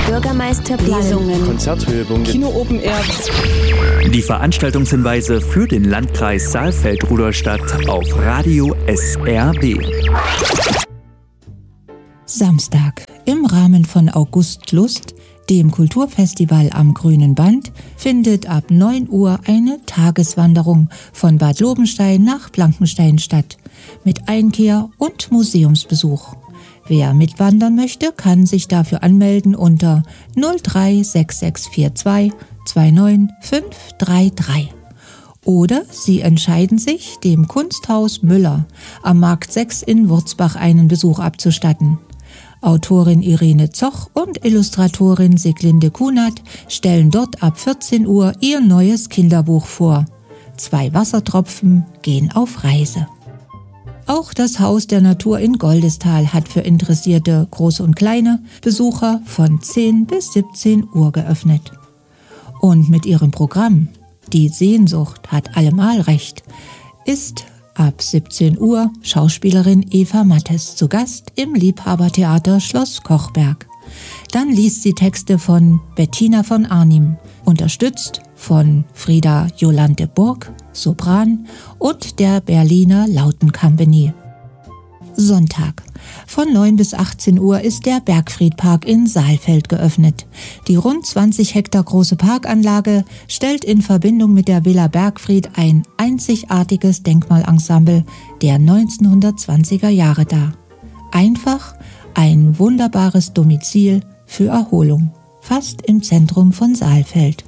Bürgermeisterplanung, Lesungen, Konzerthörungen, Kino Open Air. Die Veranstaltungshinweise für den Landkreis Saalfeld-Rudolstadt auf Radio SRB. Samstag. Im Rahmen von August Lust, dem Kulturfestival am Grünen Band, findet ab 9 Uhr eine Tageswanderung von Bad Lobenstein nach Blankenstein statt, mit Einkehr und Museumsbesuch. Wer mitwandern möchte, kann sich dafür anmelden unter 036642 29533. Oder Sie entscheiden sich, dem Kunsthaus Müller am Markt 6 in Wurzbach einen Besuch abzustatten. Autorin Irene Zoch und Illustratorin Siglinde Kunert stellen dort ab 14 Uhr ihr neues Kinderbuch vor. 2 Wassertropfen gehen auf Reise. Auch das Haus der Natur in Goldestal hat für interessierte Große und Kleine Besucher von 10 bis 17 Uhr geöffnet. Und mit ihrem Programm Die Sehnsucht hat allemal recht ist ab 17 Uhr Schauspielerin Eva Mattes zu Gast im Liebhabertheater Schloss Kochberg. Dann liest sie Texte von Bettina von Arnim, unterstützt von Frieda Jolante Burg, Sopran und der Berliner Lauten-Company. Sonntag. Von 9 bis 18 Uhr ist der Bergfriedpark in Saalfeld geöffnet. Die rund 20 Hektar große Parkanlage stellt in Verbindung mit der Villa Bergfried ein einzigartiges Denkmalensemble der 1920er Jahre dar. Einfach ein wunderbares Domizil für Erholung, fast im Zentrum von Saalfeld.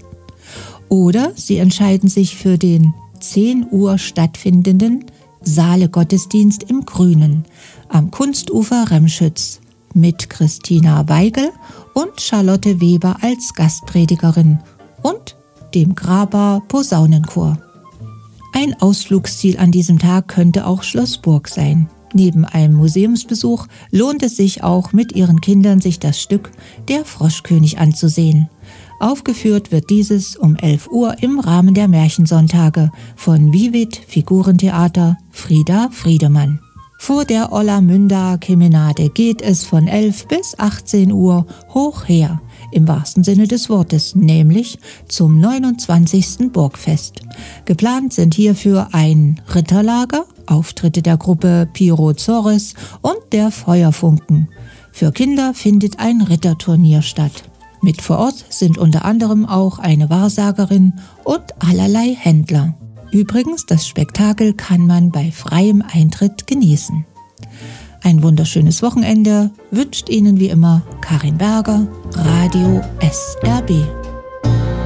Oder Sie entscheiden sich für den 10 Uhr stattfindenden Saale-Gottesdienst im Grünen am Kunstufer Remschütz mit Christina Weigel und Charlotte Weber als Gastpredigerin und dem Graber Posaunenchor. Ein Ausflugsziel an diesem Tag könnte auch Schlossburg sein. Neben einem Museumsbesuch lohnt es sich auch, mit Ihren Kindern sich das Stück Der Froschkönig anzusehen. Aufgeführt wird dieses um 11 Uhr im Rahmen der Märchensonntage von Vivid Figurentheater Frieda Friedemann. Vor der Ollamünder Kemenade geht es von 11 bis 18 Uhr hoch her, im wahrsten Sinne des Wortes, nämlich zum 29. Burgfest. Geplant sind hierfür ein Ritterlager, Auftritte der Gruppe Pirozores und der Feuerfunken. Für Kinder findet ein Ritterturnier statt. Mit vor Ort sind unter anderem auch eine Wahrsagerin und allerlei Händler. Übrigens, das Spektakel kann man bei freiem Eintritt genießen. Ein wunderschönes Wochenende wünscht Ihnen wie immer Karin Berger, Radio SRB.